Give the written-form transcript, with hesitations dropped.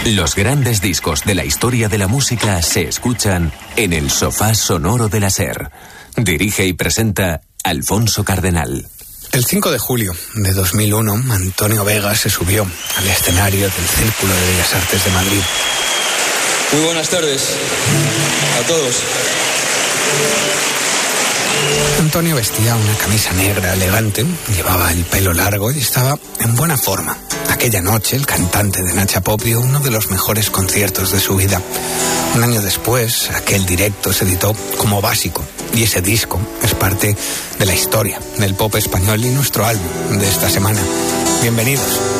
Los grandes discos de la historia de la música se escuchan en el sofá sonoro de la SER. Dirige y presenta Alfonso Cardenal. El 5 de julio de 2001, Antonio Vega se subió al escenario del Círculo de Bellas Artes de Madrid. Muy buenas tardes a todos. Antonio vestía una camisa negra elegante, llevaba el pelo largo y estaba en buena forma. Aquella noche, el cantante de Nacha Pop dio uno de los mejores conciertos de su vida. Un año después, aquel directo se editó como Básico, y ese disco es parte de la historia del pop español y nuestro álbum de esta semana. Bienvenidos